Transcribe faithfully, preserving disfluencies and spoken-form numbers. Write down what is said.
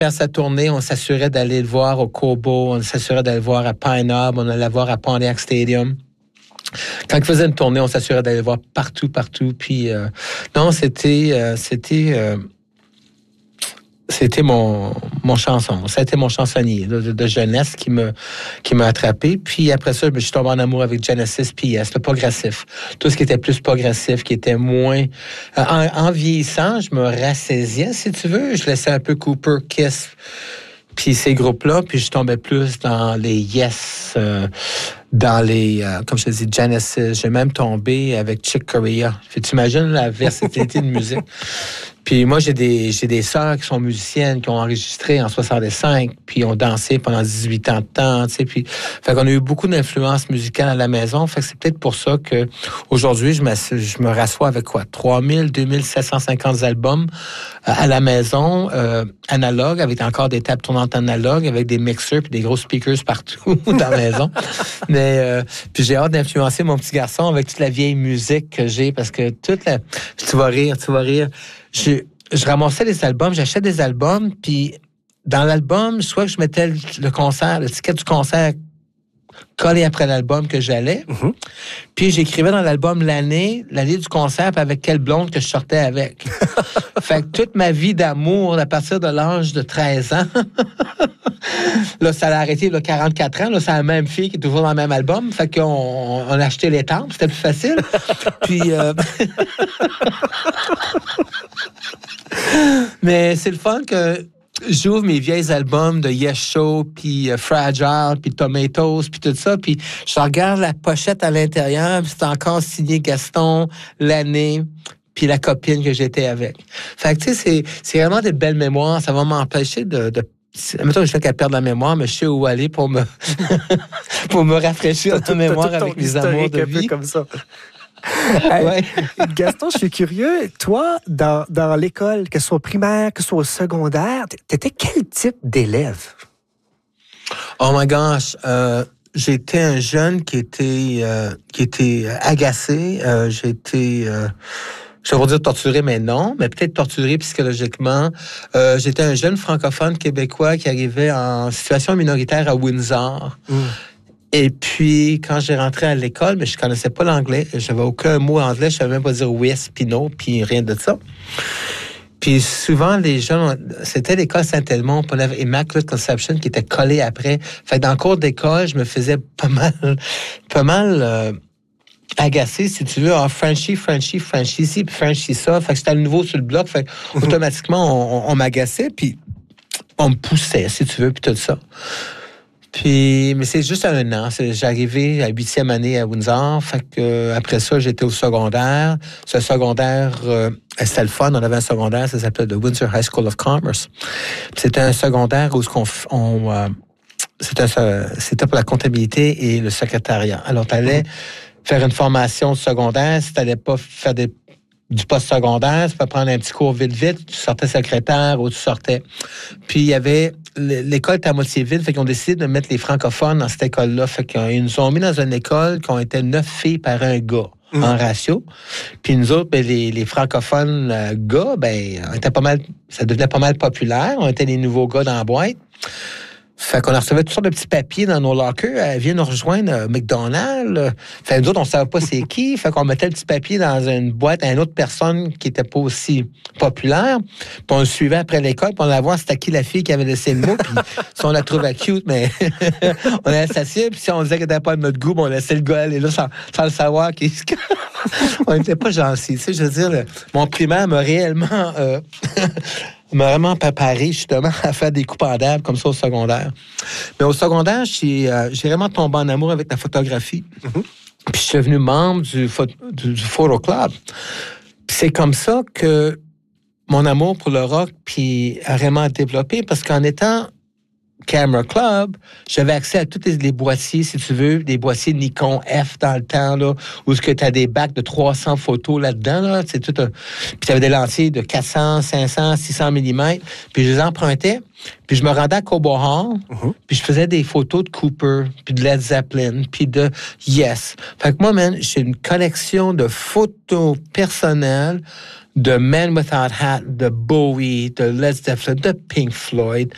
faire sa tournée, on s'assurait d'aller le voir au Cobo, on s'assurait d'aller le voir à Pine Knob, on allait le voir à Pontiac Stadium. Quand il faisait une tournée, on s'assurait d'aller le voir partout, partout. Puis, euh, non, c'était... Euh, c'était euh, C'était mon, mon chanson. Ça a été mon chansonnier de, de, de jeunesse qui me qui m'a attrapé. Puis après ça, je suis tombé en amour avec Genesis P S, le progressif. Tout ce qui était plus progressif, qui était moins... Euh, en, en vieillissant, je me rassasiais, si tu veux. Je laissais un peu Cooper, Kiss, puis ces groupes-là. Puis je tombais plus dans les Yes, euh, dans les... Euh, comme je te dis, Genesis. J'ai même tombé avec Chick Corea. Tu imagines la versatilité de musique. Puis moi, j'ai des j'ai des sœurs qui sont musiciennes, qui ont enregistré en soixante-cinq, puis ont dansé pendant dix-huit ans de temps, tu sais. Puis, fait qu'on a eu beaucoup d'influence musicale à la maison. Fait que c'est peut-être pour ça que aujourd'hui, je me, je me rassois avec quoi? trois mille, deux mille sept cent cinquante albums euh, à la maison, euh, analogue, avec encore des tables tournantes analogues, avec des mixeurs puis des gros speakers partout dans la maison. Mais, euh, puis j'ai hâte d'influencer mon petit garçon avec toute la vieille musique que j'ai, parce que toute la... Tu vas rire, tu vas rire. Je, je ramassais des albums, j'achetais des albums, puis dans l'album, soit que je mettais le, le concert, le ticket du concert collé après l'album que j'allais, mm-hmm. Puis j'écrivais dans l'album l'année, l'année du concert, puis avec quelle blonde que je sortais avec. Fait que toute ma vie d'amour, à partir de l'âge de treize ans, là, ça a arrêté, là, quarante-quatre ans, là, c'est la même fille qui est toujours dans le même album, fait qu'on on, on achetait les tempes, c'était plus facile. Puis... Euh... Mais c'est le fun que j'ouvre mes vieilles albums de Yes Show, puis uh, Fragile, puis Tomatoes, puis tout ça, puis je regarde la pochette à l'intérieur, puis c'est encore signé Gaston, l'année, puis la copine que j'étais avec. Fait que, tu sais, c'est, c'est vraiment des belles mémoires. Ça va m'empêcher de... de Mettons, je fais qu'elle perde la mémoire, mais je sais où aller pour me pour me rafraîchir la mémoire avec mes amours de vie. Un peu comme ça. Hey, ouais. Gaston, je suis curieux. Toi, dans, dans l'école, que ce soit primaire, que ce soit au secondaire, t'étais quel type d'élève? Oh my gosh! Euh, j'étais un jeune qui était, euh, qui était agacé. Euh, j'étais... Euh, Je vais dire torturé, mais non, mais peut-être torturé psychologiquement. Euh, j'étais un jeune francophone québécois qui arrivait en situation minoritaire à Windsor. Mm. Et puis, quand j'ai rentré à l'école, mais je connaissais pas l'anglais. J'avais aucun mot anglais. Je savais même pas dire oui, Pinot, puis rien de ça. Puis souvent, les gens... C'était l'école Saint-Edmond, puis on avait Immaculate Conception qui était collée après. Fait que dans le cours d'école, je me faisais pas mal... Pas mal... Euh, agacé, si tu veux, ah, Frenchie, Frenchie, Frenchie ici, puis Frenchie ça. Fait que j'étais à nouveau sur le bloc. Fait que, automatiquement, on, on m'agaçait, puis on me poussait, si tu veux, puis tout ça. Puis, mais c'est juste un an. C'est, j'arrivais à la huitième année à Windsor. Fait que, euh, après ça, j'étais au secondaire. Ce secondaire, euh, c'était le fun. On avait un secondaire, ça s'appelait The Windsor High School of Commerce. Puis c'était un secondaire où on, on euh, c'était, c'était pour la comptabilité et le secrétariat. Alors, t'allais faire une formation secondaire, si t'allais pas faire des, du post-secondaire, tu peux prendre un petit cours vite-vite, tu sortais secrétaire ou tu sortais. Puis il y avait... L'école était à moitié vide, fait qu'ils ont décidé de mettre les francophones dans cette école-là. Fait qu'ils nous ont mis dans une école qui ont été neuf filles par un gars, mmh. en ratio. Puis nous autres, ben, les, les francophones euh, gars, ben, on était pas mal... Ça devenait pas mal populaire. On était les nouveaux gars dans la boîte. Fait qu'on recevait toutes sortes de petits papiers dans nos lockers. Elle vient nous rejoindre euh, McDonald's. Fait que nous autres, on ne savait pas c'est qui. Fait qu'on mettait le petit papier dans une boîte à une autre personne qui n'était pas aussi populaire. Puis on le suivait après l'école. Puis on allait voir c'était qui la fille qui avait laissé le mot. Puis si on la trouvait cute, mais on allait s'asseoir. Puis si on disait qu'elle n'était pas de notre goût, on laissait le gars aller là sans, sans le savoir. On n'était pas gentils. Tu sais, je veux dire, le, mon primaire m'a réellement... Euh, m'a vraiment préparé, justement, à faire des coupes en d'herbe comme ça au secondaire. Mais au secondaire, j'ai, euh, j'ai vraiment tombé en amour avec la photographie. Mm-hmm. Puis je suis devenu membre du, du, du Photo Club. Puis c'est comme ça que mon amour pour le rock puis a vraiment développé, parce qu'en étant Camera Club, j'avais accès à tous les, les boîtiers, si tu veux, des boîtiers Nikon F dans le temps, là, où tu as des bacs de trois cents photos là-dedans. Là, c'est tout un... Puis tu avais des lentilles de quatre cents, cinq cents, six cents millimètres. Puis je les empruntais, puis je me rendais à Cobo Hall, uh-huh. puis je faisais des photos de Cooper, puis de Led Zeppelin, puis de Yes. Fait que moi, man, j'ai une collection de photos personnelles de Men Without Hat, de Bowie, de Led Zeppelin, de Pink Floyd,